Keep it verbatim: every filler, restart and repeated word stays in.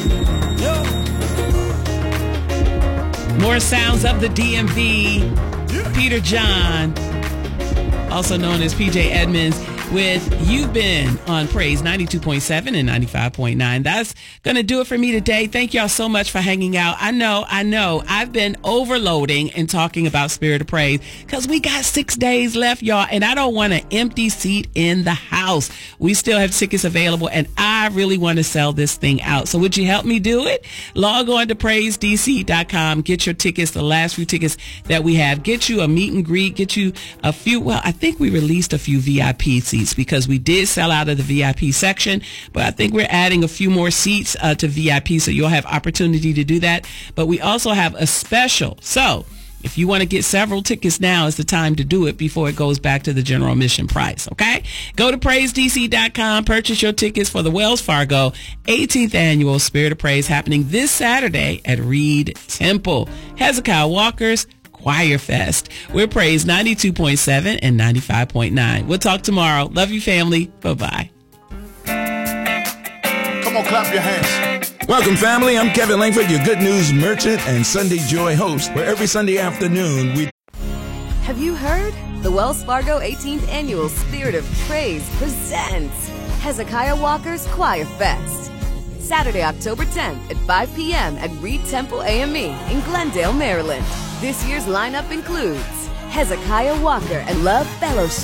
More sounds of the D M V. Peter John, also known as P J Edmonds, with You've Been on Praise ninety-two point seven and ninety-five point nine. That's going to do it for me today. Thank y'all so much for hanging out. I know, I know, I've been overloading and talking about Spirit of Praise because we got six days left, y'all, and I don't want an empty seat in the house. We still have tickets available, and I really want to sell this thing out. So would you help me do it? Log on to praise d c dot com. Get your tickets, the last few tickets that we have. Get you a meet and greet. Get you a few, well, I think we released a few V I P seats because we did sell out of the V I P section, but I think we're adding a few more seats uh, to V I P, so you'll have opportunity to do that. But we also have a special. So if you want to get several tickets, now is the time to do it before it goes back to the general admission price, okay? Go to praise d c dot com, purchase your tickets for the Wells Fargo eighteenth Annual Spirit of Praise happening this Saturday at Reed Temple. Hezekiah Walker's Choir Fest. We're Praise ninety-two point seven and ninety-five point nine. We'll talk tomorrow. Love you, family. Bye-bye. Come on, clap your hands. Welcome, family. I'm Kevin Langford, your Good News merchant and Sunday Joy host, where every Sunday afternoon we... Have you heard? The Wells Fargo eighteenth Annual Spirit of Praise presents Hezekiah Walker's Choir Fest. Saturday, October tenth at five p.m. at Reed Temple A M E in Glendale, Maryland. This year's lineup includes Hezekiah Walker and Love Fellowship.